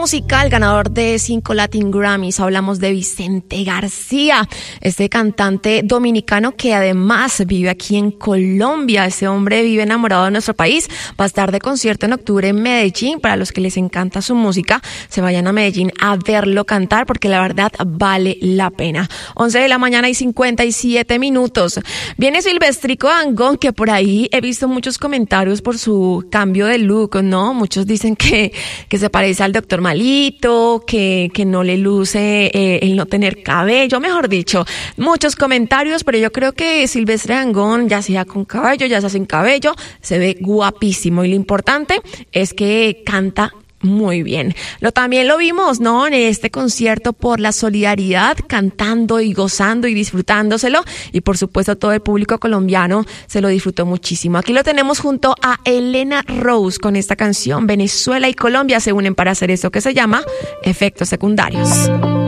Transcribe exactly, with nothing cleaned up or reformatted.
musical, ganador de cinco Latin Grammys. Hablamos de Vicente García, este cantante dominicano que además vive aquí en Colombia. Este hombre vive enamorado de nuestro país. Va a estar de concierto en octubre en Medellín. Para los que les encanta su música, se vayan a Medellín a verlo cantar porque la verdad vale la pena. once de la mañana y cincuenta y siete minutos. Viene Silvestrico Dangond, que por ahí he visto muchos comentarios por su cambio de look, ¿no? Muchos dicen que, que se parece al doctor Malito, que, que no le luce eh, el no tener cabello, mejor dicho, muchos comentarios, pero yo creo que Silvestre Dangond, ya sea con cabello, ya sea sin cabello, se ve guapísimo y lo importante es que canta muy bien. Lo también lo vimos, ¿no? En este concierto por la solidaridad, cantando y gozando y disfrutándoselo. Y por supuesto todo el público colombiano se lo disfrutó muchísimo. Aquí lo tenemos junto a Elena Rose con esta canción. Venezuela y Colombia se unen para hacer esto que se llama Efectos Secundarios.